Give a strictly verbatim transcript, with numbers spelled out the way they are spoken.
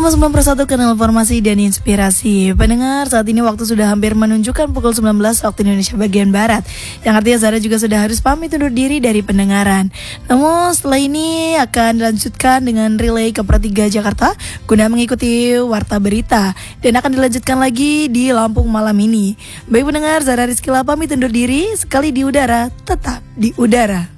seratus sembilan puluh satu Kanal Informasi dan Inspirasi. Pendengar, saat ini waktu sudah hampir menunjukkan pukul sembilan belas waktu Indonesia bagian Barat, yang artinya Zara juga sudah harus pamit undur diri dari pendengaran. Namun setelah ini akan dilanjutkan dengan relay ke Pertiga Jakarta guna mengikuti warta berita, dan akan dilanjutkan lagi di Lampung malam ini. Baik pendengar, Zara Rizkyla pamit undur diri. Sekali di udara, tetap di udara.